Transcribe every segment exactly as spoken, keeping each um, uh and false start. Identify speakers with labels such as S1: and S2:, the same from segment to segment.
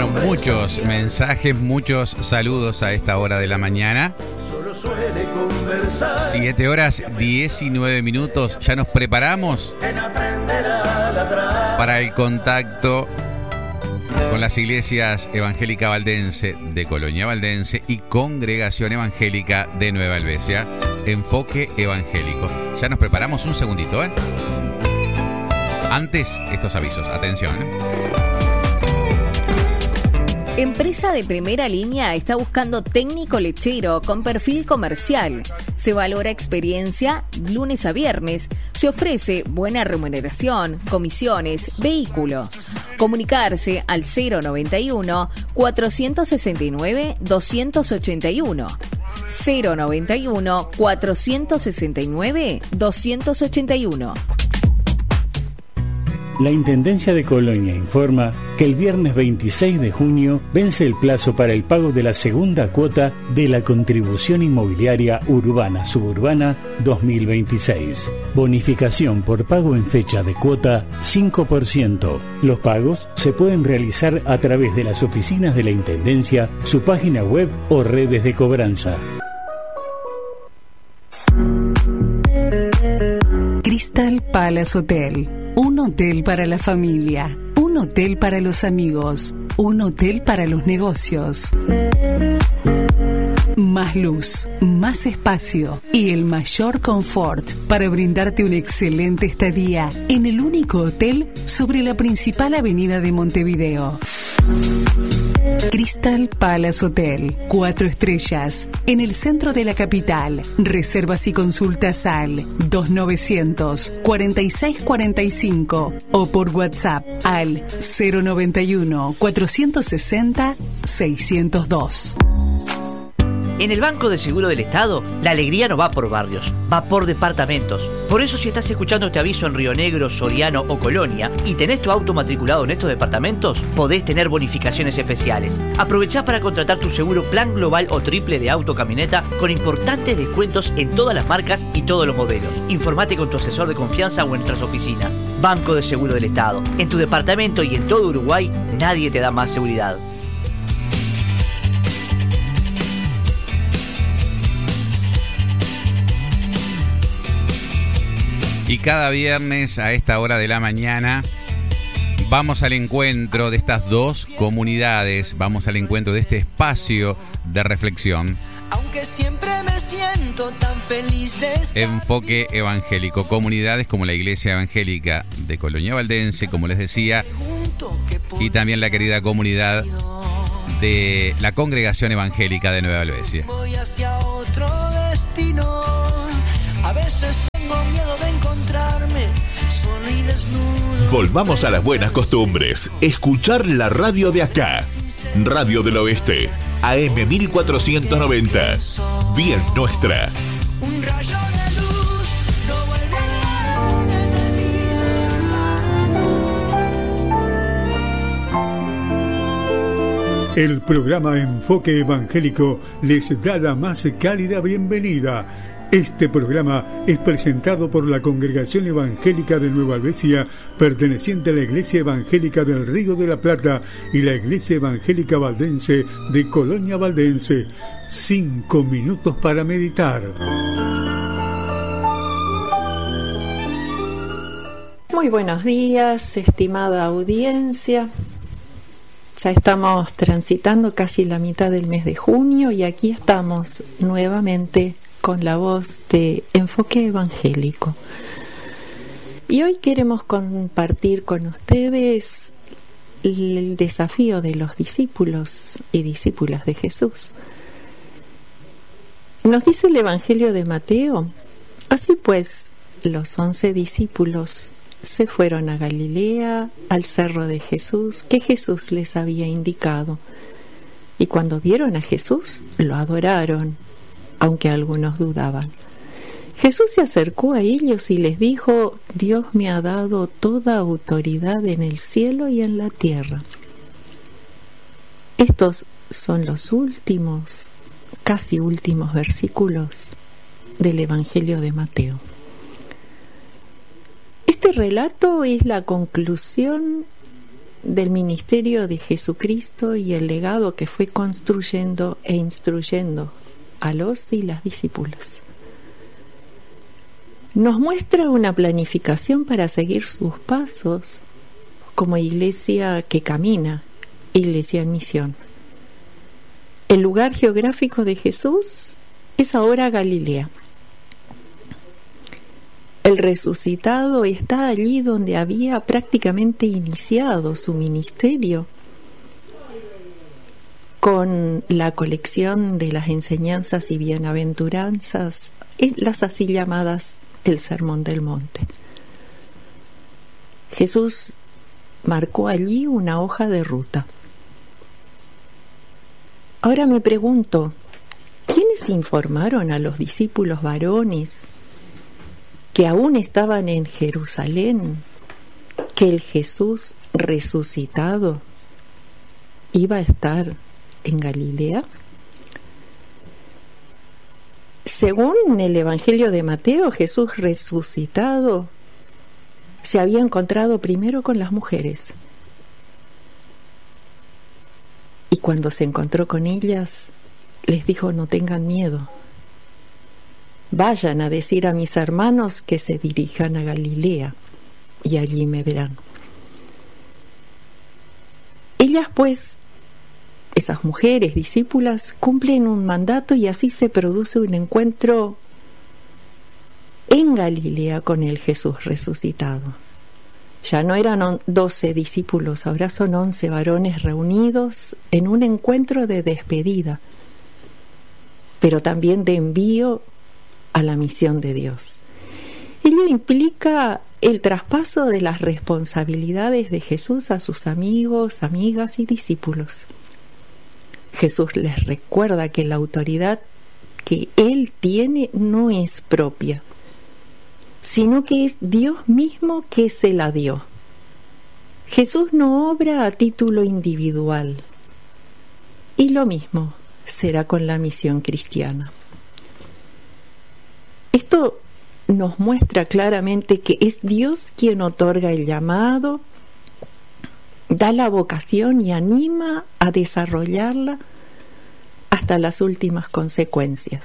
S1: Bueno, muchos mensajes, muchos saludos a esta hora de la mañana. siete horas diecinueve minutos. Ya nos preparamos para el contacto con las iglesias Evangélica Valdense de Colonia Valdense y Congregación Evangélica de Nueva Helvecia. Enfoque evangélico. Ya nos preparamos un segundito, ¿eh? Antes, estos avisos. Atención, ¿eh?
S2: Empresa de primera línea está buscando técnico lechero con perfil comercial. Se valora experiencia lunes a viernes. Se ofrece buena remuneración, comisiones, vehículo. Comunicarse al cero noventa y uno, cuatrocientos sesenta y nueve, doscientos ochenta y uno. cero noventa y uno, cuatrocientos sesenta y nueve, doscientos ochenta y uno.
S3: La Intendencia de Colonia informa que el viernes veintiséis de junio vence el plazo para el pago de la segunda cuota de la Contribución Inmobiliaria Urbana Suburbana dos mil veintiséis. Bonificación por pago en fecha de cuota cinco por ciento. Los pagos se pueden realizar a través de las oficinas de la Intendencia, su página web o redes de cobranza.
S4: Crystal Palace Hotel. Un hotel para la familia, un hotel para los amigos, un hotel para los negocios. Más luz, más espacio y el mayor confort para brindarte una excelente estadía en el único hotel sobre la principal avenida de Montevideo. Crystal Palace Hotel, cuatro estrellas, en el centro de la capital. Reservas y consultas al dos novecientos, cuarenta y seis cuarenta y cinco o por WhatsApp al cero noventa y uno, cuatrocientos sesenta, seiscientos dos.
S5: En el Banco de Seguro del Estado, la alegría no va por barrios, va por departamentos. Por eso, si estás escuchando este aviso en Río Negro, Soriano o Colonia y tenés tu auto matriculado en estos departamentos, podés tener bonificaciones especiales. Aprovechá para contratar tu seguro plan global o triple de auto camioneta con importantes descuentos en todas las marcas y todos los modelos. Informate con tu asesor de confianza o en nuestras oficinas. Banco de Seguro del Estado. En tu departamento y en todo Uruguay, nadie te da más seguridad.
S1: Y cada viernes a esta hora de la mañana vamos al encuentro de estas dos comunidades, vamos al encuentro de este espacio de reflexión.
S6: Aunque siempre me siento tan feliz de estar.
S1: Enfoque evangélico, comunidades como la Iglesia Evangélica de Colonia Valdense, como les decía, y también la querida comunidad de la Congregación Evangélica de Nueva Helvecia.
S6: Voy hacia otro destino. A veces tengo miedo de encontrarme solo y desnudo.
S7: Volvamos a las buenas costumbres. Escuchar la radio de acá. Radio del Oeste. A M mil cuatrocientos noventa. Bien nuestra.
S6: Un rayo de luz no vuelve a caer en el mismo lugar.
S8: El programa Enfoque Evangélico les da la más cálida bienvenida. Este programa es presentado por la Congregación Evangélica de Nueva Helvecia, perteneciente a la Iglesia Evangélica del Río de la Plata y la Iglesia Evangélica Valdense de Colonia Valdense. Cinco minutos para meditar.
S9: Muy buenos días, estimada audiencia. Ya estamos transitando casi la mitad del mes de junio y aquí estamos nuevamente con la voz de Enfoque Evangélico. Y hoy queremos compartir con ustedes el desafío de los discípulos y discípulas de Jesús. Nos dice el Evangelio de Mateo: así pues, los once discípulos se fueron a Galilea, al cerro de Jesús, que Jesús les había indicado. Y cuando vieron a Jesús, lo adoraron, aunque algunos dudaban. Jesús se acercó a ellos y les dijo: Dios me ha dado toda autoridad en el cielo y en la tierra. Estos son los últimos, casi últimos versículos del Evangelio de Mateo. Este relato es la conclusión del ministerio de Jesucristo y el legado que fue construyendo e instruyendo a los y las discípulas. Nos muestra una planificación para seguir sus pasos como iglesia que camina, iglesia en misión. El lugar geográfico de Jesús es ahora Galilea. El resucitado está allí donde había prácticamente iniciado su ministerio, con la colección de las enseñanzas y bienaventuranzas, las así llamadas el Sermón del Monte. Jesús marcó allí una hoja de ruta. Ahora me pregunto, ¿quiénes informaron a los discípulos varones que aún estaban en Jerusalén que el Jesús resucitado iba a estar en Galilea? Según el Evangelio de Mateo, Jesús resucitado se había encontrado primero con las mujeres. Y cuando se encontró con ellas, les dijo: no tengan miedo. Vayan a decir a mis hermanos que se dirijan a Galilea y allí me verán. Ellas, pues, esas mujeres discípulas, cumplen un mandato y así se produce un encuentro en Galilea con el Jesús resucitado. Ya no eran doce discípulos, ahora son once varones reunidos en un encuentro de despedida, pero también de envío a la misión de Dios. Ello implica el traspaso de las responsabilidades de Jesús a sus amigos, amigas y discípulos. Jesús les recuerda que la autoridad que Él tiene no es propia, sino que es Dios mismo que se la dio. Jesús no obra a título individual, y lo mismo será con la misión cristiana. Esto nos muestra claramente que es Dios quien otorga el llamado, da la vocación y anima a desarrollarla hasta las últimas consecuencias.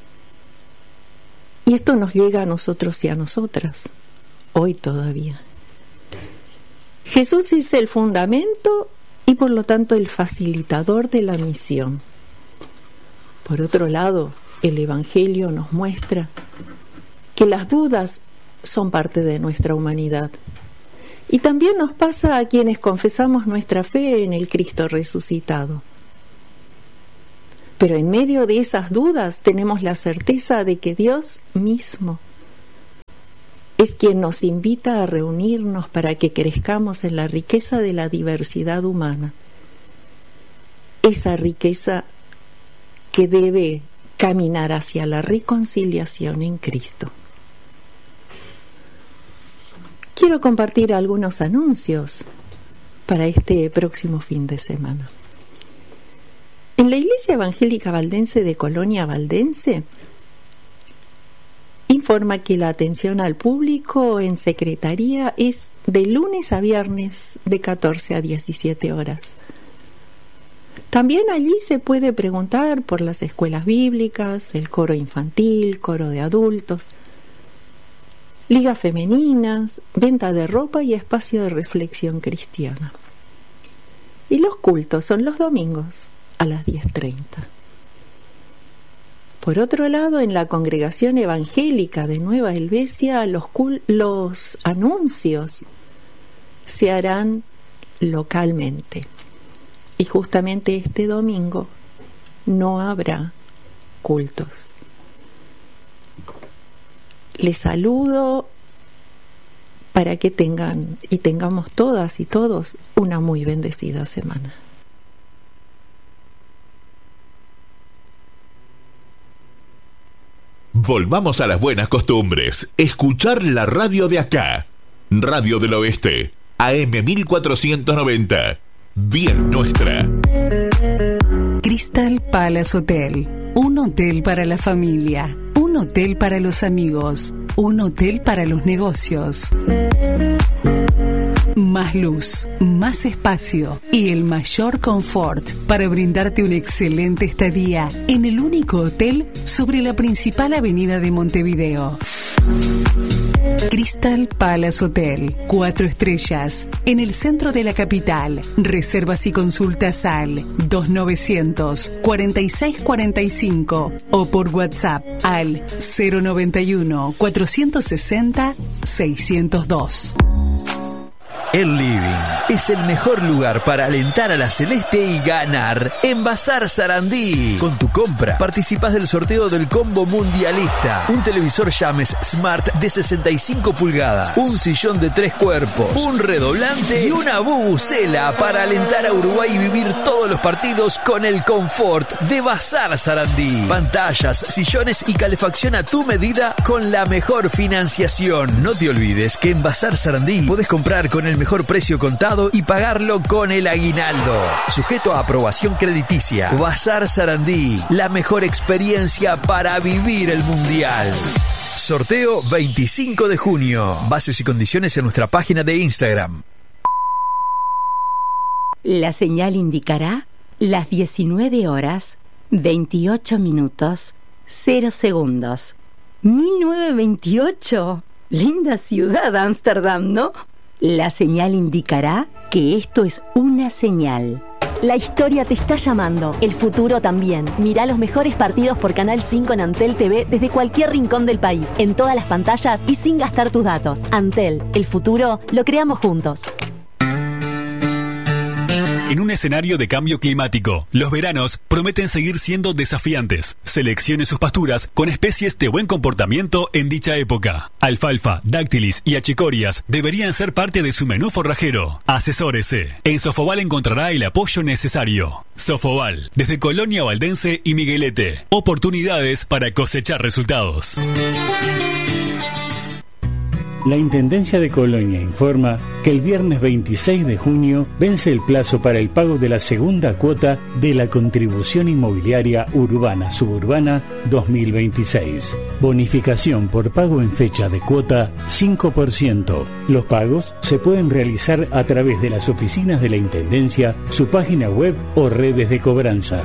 S9: Y esto nos llega a nosotros y a nosotras, hoy todavía. Jesús es el fundamento y por lo tanto el facilitador de la misión. Por otro lado, el Evangelio nos muestra que las dudas son parte de nuestra humanidad. Y también nos pasa a quienes confesamos nuestra fe en el Cristo resucitado. Pero en medio de esas dudas tenemos la certeza de que Dios mismo es quien nos invita a reunirnos para que crezcamos en la riqueza de la diversidad humana. Esa riqueza que debe caminar hacia la reconciliación en Cristo. Quiero compartir algunos anuncios para este próximo fin de semana. En la Iglesia Evangélica Valdense de Colonia Valdense informa que la atención al público en secretaría es de lunes a viernes de catorce a diecisiete horas. También allí se puede preguntar por las escuelas bíblicas, el coro infantil, coro de adultos, ligas femeninas, venta de ropa y espacio de reflexión cristiana. Y los cultos son los domingos a las diez treinta. Por otro lado, en la Congregación Evangélica de Nueva Helvecia, los, cul- los anuncios se harán localmente. Y justamente este domingo no habrá cultos. Les saludo para que tengan y tengamos todas y todos una muy bendecida semana.
S7: Volvamos a las buenas costumbres. Escuchar la radio de acá. Radio del Oeste. A M mil cuatrocientos noventa. Bien nuestra.
S4: Crystal Palace Hotel. Un hotel para la familia. Un hotel para los amigos. Un hotel para los negocios. Más luz, más espacio y el mayor confort para brindarte una excelente estadía en el único hotel sobre la principal avenida de Montevideo. Crystal Palace Hotel, cuatro estrellas, en el centro de la capital. Reservas y consultas al dos novecientos, cuarenta y seis cuarenta y cinco o por WhatsApp al cero noventa y uno, cuatrocientos sesenta, seiscientos dos.
S10: El Living es el mejor lugar para alentar a la Celeste y ganar en Bazar Sarandí. Con tu compra participas del sorteo del combo mundialista, un televisor Llames Smart de sesenta y cinco pulgadas, un sillón de tres cuerpos, un redoblante y una bubucela para alentar a Uruguay y vivir todos los partidos con el confort de Bazar Sarandí. Pantallas, sillones y calefacción a tu medida con la mejor financiación. No te olvides que en Bazar Sarandí podés comprar con el mejor precio contado y pagarlo con el aguinaldo. Sujeto a aprobación crediticia. Bazar Sarandí, la mejor experiencia para vivir el Mundial. Sorteo veinticinco de junio. Bases y condiciones en nuestra página de Instagram.
S11: La señal indicará las diecinueve horas, veintiocho minutos, cero segundos. mil novecientos veintiocho. Linda ciudad, Ámsterdam, ¿no? La señal indicará que esto es una señal.
S12: La historia te está llamando, el futuro también. Mirá los mejores partidos por Canal cinco en Antel T V desde cualquier rincón del país, en todas las pantallas y sin gastar tus datos. Antel, el futuro lo creamos juntos.
S13: En un escenario de cambio climático, los veranos prometen seguir siendo desafiantes. Seleccione sus pasturas con especies de buen comportamiento en dicha época. Alfalfa, dáctilis y achicorias deberían ser parte de su menú forrajero. Asesórese. En Sofoval encontrará el apoyo necesario. Sofoval, desde Colonia Valdense y Miguelete. Oportunidades para cosechar resultados.
S3: La Intendencia de Colonia informa que el viernes veintiséis de junio vence el plazo para el pago de la segunda cuota de la Contribución Inmobiliaria Urbana Suburbana dos mil veintiséis. Bonificación por pago en fecha de cuota cinco por ciento. Los pagos se pueden realizar a través de las oficinas de la Intendencia, su página web o redes de cobranza.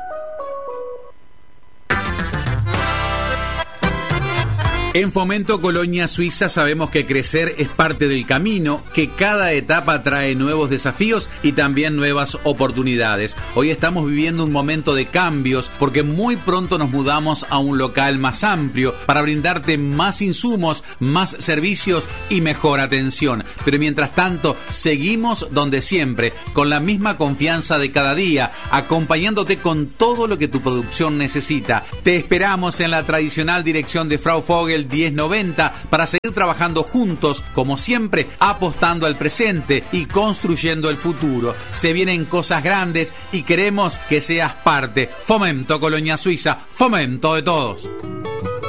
S1: En Fomento Colonia Suiza sabemos que crecer es parte del camino, que cada etapa trae nuevos desafíos y también nuevas oportunidades. Hoy estamos viviendo un momento de cambios porque muy pronto nos mudamos a un local más amplio para brindarte más insumos, más servicios y mejor atención. Pero mientras tanto, seguimos donde siempre, con la misma confianza de cada día, acompañándote con todo lo que tu producción necesita. Te esperamos en la tradicional dirección de Frau Vogel diez noventa para seguir trabajando juntos, como siempre, apostando al presente y construyendo el futuro. Se vienen cosas grandes y queremos que seas parte. Fomento Colonia Suiza, fomento de todos.